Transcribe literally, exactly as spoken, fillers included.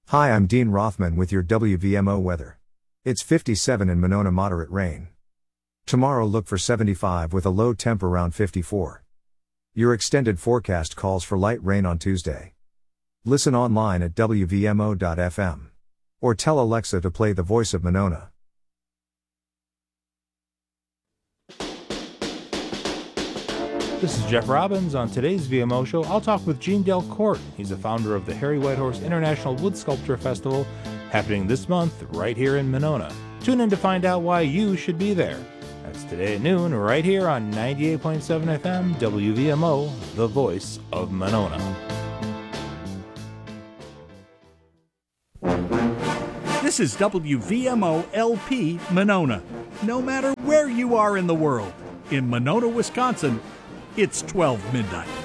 Hi, I'm Dean Rothman with your W V M O weather. It's fifty-seven in Monona, moderate rain. Tomorrow look for seventy-five with a low temp around fifty-four. Your extended forecast calls for light rain on Tuesday. Listen online at W V M O dot F M. Or tell Alexa to play The Voice of Monona. This is Jeff Robbins. On today's V M O show, I'll talk with Gene Delcourt. He's the founder of the Harry Whitehorse International Wood Sculpture Festival, happening this month right here in Monona. Tune in to find out why you should be there. That's today at noon, right here on ninety-eight point seven F M, W V M O, the voice of Monona. This is W V M O L P Monona. No matter where you are in the world, in Monona, Wisconsin, it's twelve midnight.